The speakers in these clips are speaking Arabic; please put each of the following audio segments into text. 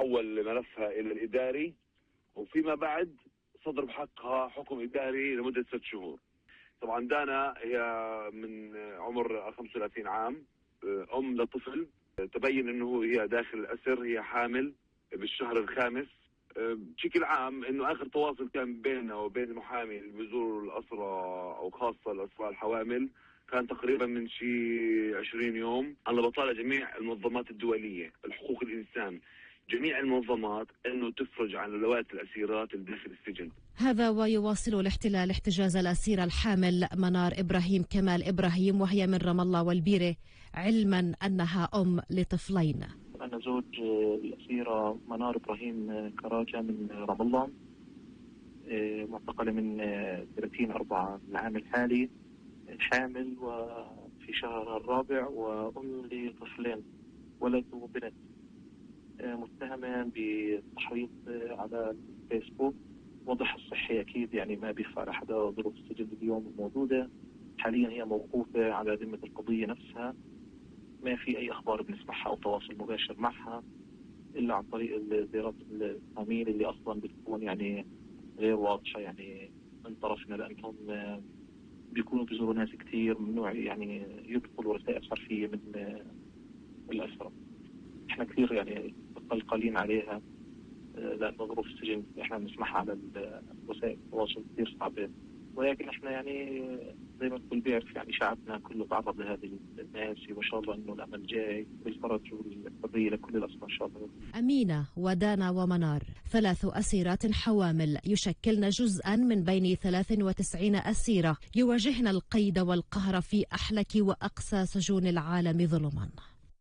حول ملفها إلى الإداري، وفيما بعد صدر بحقها حكم إداري لمدة 6 شهور. طبعا دانا هي من عمر 35 عام، أم لطفل. تبين أنه هي داخل الأسر، هي حامل بالشهر الخامس. بشكل عام أنه آخر تواصل كان بيننا وبين المحامي اللي بيزور الأسرة أو خاصة الأسرى الحوامل كان تقريبا من شي 20 يوم. أنا بطالع جميع المنظمات الدولية الحقوق الإنسان، جميع المنظمات أنه تفرج عن لوائح الأسيرات داخل السجن. هذا ويواصل الاحتلال احتجاز الأسيرة الحامل منار إبراهيم كمال إبراهيم، وهي من رام الله والبيرة، علما أنها أم لطفلين. أنا زوج الأسيرة منار إبراهيم كراجة من رام الله، معتقلة من 30/4 العام الحالي، حامل وفي شهر الرابع، وأم لطفلين ولد وبنت. متهمة بالتحريض على الفيسبوك. وضعها الصحي أكيد يعني ما بيخفى على حدا، ظروف السجن اليوم موجودة. حاليا هي موقوفة على ذمة القضية نفسها، ما في أي أخبار بنسمعها أو تواصل مباشر معها إلا عن طريق زيارات التأمين اللي أصلا بتكون يعني غير واضحة يعني من طرفنا، لأنهم بيكونوا بيزوروا ناس كتير، ممنوع يعني يدخلوا رسائل حرفية من الأسرة. احنا كثير يعني قلقانين عليها، لأن ظروف السجن احنا بنسمعها على وسائل التواصل كثير صعبة، ولكن احنا يعني زي ما الكل بيعرف يعني شعبنا كله تعرض لهذه الناس، وان شاء الله انه الامل جاي بالفرج والحرية لكل الاسرى ان شاء الله. أمينة ودانا ومنار 3 أسيرات حوامل يشكلن جزءا من بين 93 أسيرة يواجهن القيد والقهر في أحلك وأقسى سجون العالم ظلما.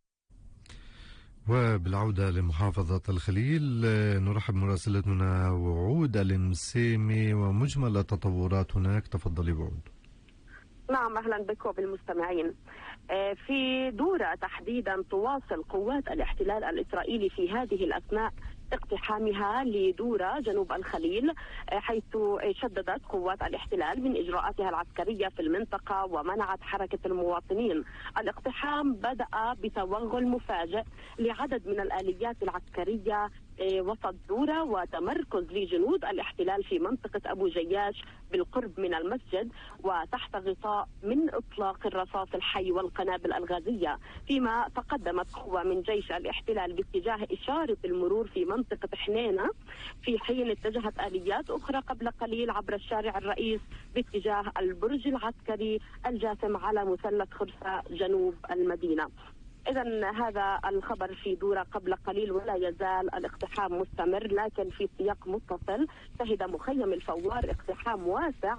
وبالعودة لمحافظة الخليل نرحب مراسلتنا وعود المسيمي ومجمل التطورات هناك. تفضلي وعود. نعم، أهلا بكم بالمستمعين. في دورة تحديدا تواصل قوات الاحتلال الإسرائيلي في هذه الأثناء اقتحامها لدورة جنوب الخليل، حيث شددت قوات الاحتلال من إجراءاتها العسكرية في المنطقة ومنعت حركة المواطنين. الاقتحام بدأ بتوغل مفاجئ لعدد من الآليات العسكرية وسط دورة وتمركز لجنود الاحتلال في منطقة أبو جياش بالقرب من المسجد، وتحت غطاء من إطلاق الرصاص الحي والقنابل الغازية. فيما تقدمت قوة من جيش الاحتلال باتجاه إشارة المرور في منطقة حنينة، في حين اتجهت آليات أخرى قبل قليل عبر الشارع الرئيس باتجاه البرج العسكري الجاثم على مثلث خرسة جنوب المدينة. إذا هذا الخبر في دورة قبل قليل، ولا يزال الاقتحام مستمر لكن في سياق متصل. شهد مخيم الفوار اقتحام واسع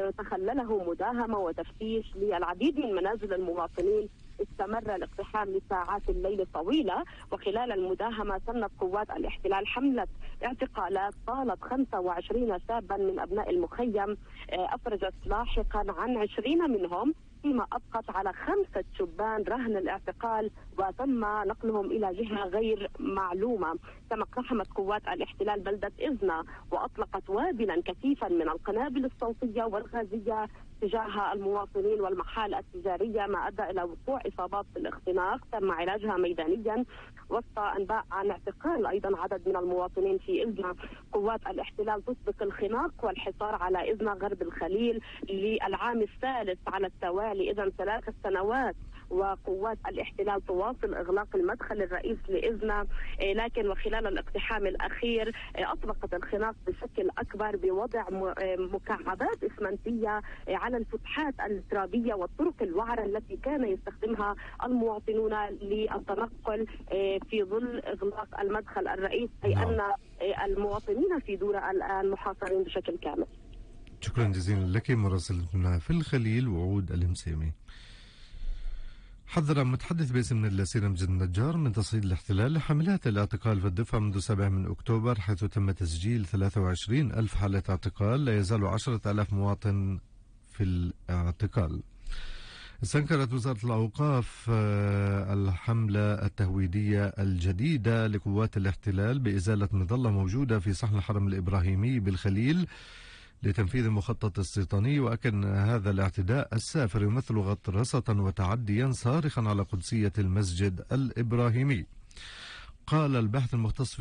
تخلله مداهمة وتفتيش للعديد من منازل المواطنين. استمر الاقتحام لساعات الليل الطويلة، وخلال المداهمة سنت قوات الاحتلال حملة اعتقالات طالت 25 شابا من أبناء المخيم، أفرجت لاحقا عن 20 منهم، فيما أبقت على 5 شبان رهن الاعتقال وتم نقلهم إلى جهة غير معلومة. كما اقتحمت قوات الاحتلال بلدة إزنا وأطلقت وابلا كثيفا من القنابل الصوتية والغازية تجاه المواطنين والمحال التجارية، ما أدى إلى وقوع إصابات بالاختناق تم علاجها ميدانيا، وسط أنباء عن اعتقال أيضا عدد من المواطنين في إزنا. قوات الاحتلال تسبق الخناق والحصار على إزنا غرب الخليل للعام الثالث على التوالي، إذا 3 سنوات وقوات الاحتلال تواصل إغلاق المدخل الرئيس لإزنا. لكن وخلال الاقتحام الأخير أطلقت الخناق بشكل أكبر بوضع مكعبات إسمنتية على الفتحات الترابية والطرق الوعرة التي كان يستخدمها المواطنون للتنقل في ظل إغلاق المدخل الرئيس، أي أن المواطنين في دورة الآن محاصرين بشكل كامل. شكرا جزيلا لك مراسلتنا في الخليل وعود المسيمي. حذر متحدث باسم الأسير مجد النجار من تصعيد الاحتلال لحملات الاعتقال في الضفة منذ 7 من أكتوبر، حيث تم تسجيل 23,000 حالة اعتقال، لا يزال 10,000 مواطن في الاعتقال. استنكرت وزارة الأوقاف الحملة التهويدية الجديدة لقوات الاحتلال بإزالة مظلة موجودة في صحن الحرم الإبراهيمي بالخليل لتنفيذ المخطط الاستيطاني، وأكد أن هذا الاعتداء السافر يمثل غطرسة وتعديا صارخا على قدسية المسجد الإبراهيمي. قال الباحث المختص